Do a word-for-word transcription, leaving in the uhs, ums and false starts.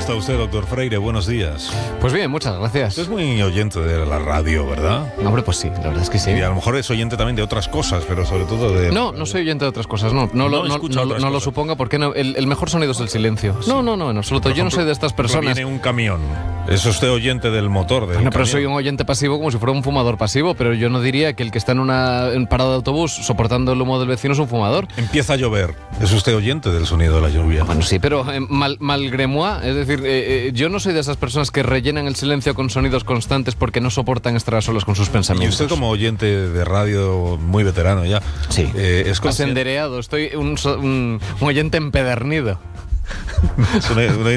está usted, doctor Freire? Buenos días. Pues bien, muchas gracias. Usted es muy oyente de la radio, ¿verdad? No, hombre, pues sí, la verdad es que sí. Y a lo mejor es oyente también de otras cosas, pero sobre todo de... No, no soy oyente de otras cosas, no. No, No lo, no, escucho no, otras no lo cosas. suponga, porque no, el, el mejor sonido es el silencio. Sí. No, no, no, en absoluto. Por Yo no ejemplo, soy de estas personas. Viene un camión. ¿Es usted oyente del motor del Bueno, pero camión? soy un oyente pasivo como si fuera un fumador pasivo, pero yo no diría que el que está en una en parada de autobús soportando el humo del vecino es un fumador. Empieza a llover. ¿Es usted oyente del sonido de la lluvia? Bueno, sí, pero eh, mal, malgré moi, es decir, eh, eh, yo no soy de esas personas que rellenan el silencio con sonidos constantes porque no soportan estar a solas con sus Y pensamientos. usted como oyente de radio muy veterano ya, Sí. eh, es consciente... Asendereado, estoy un, so- un, un oyente empedernido. Es un, un